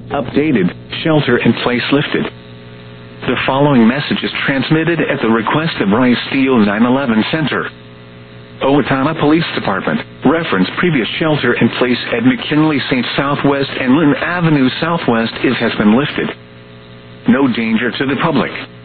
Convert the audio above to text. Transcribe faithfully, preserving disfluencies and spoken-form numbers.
Updated, shelter in place lifted. The following message is transmitted at the request of Rice Steel nine eleven Center. Owatonna Police Department. Reference previous shelter in place at McKinley Saint Southwest and Lynn Avenue Southwest is has been lifted. No danger to the public.